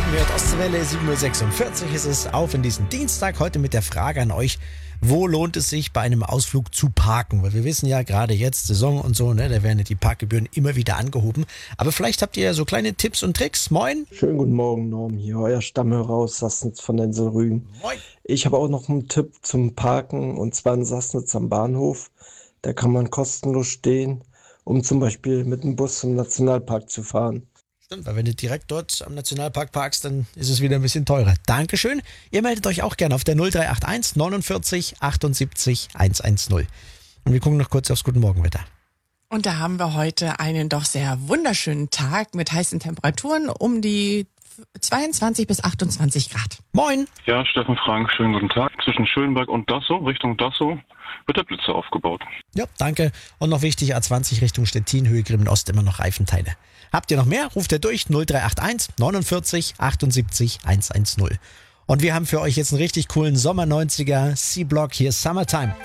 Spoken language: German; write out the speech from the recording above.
Leben hört Ostwelle, 7.46 Uhr ist es auf in diesem Dienstag. Heute mit der Frage an euch, wo lohnt es sich bei einem Ausflug zu parken? Weil wir wissen ja, gerade jetzt Saison und so, ne, da werden ja die Parkgebühren immer wieder angehoben. Aber vielleicht habt ihr ja so kleine Tipps und Tricks. Moin. Schönen guten Morgen, Norm hier, euer Stammhörer aus Sassnitz von den Rügen. Moin. Ich habe auch noch einen Tipp zum Parken, und zwar in Sassnitz am Bahnhof. Da kann man kostenlos stehen, um zum Beispiel mit dem Bus zum Nationalpark zu fahren. Stimmt, weil wenn du direkt dort am Nationalpark parkst, dann ist es wieder ein bisschen teurer. Dankeschön. Ihr meldet euch auch gerne auf der 0381 49 78 110. Und wir gucken noch kurz aufs Guten Morgenwetter. Und da haben wir heute einen doch sehr wunderschönen Tag mit heißen Temperaturen um die 22 bis 28 Grad. Moin. Ja, Steffen Frank, schönen guten Tag. Zwischen Schönberg und Dassow, Richtung Dassow, wird der Blitzer aufgebaut. Ja, danke. Und noch wichtig, A20 Richtung Stettin, Höhe Grimmen Ost, immer noch Reifenteile. Habt ihr noch mehr? Ruft ihr durch 0381 49 78 110. Und wir haben für euch jetzt einen richtig coolen Sommer 90er C-Block, hier Summertime.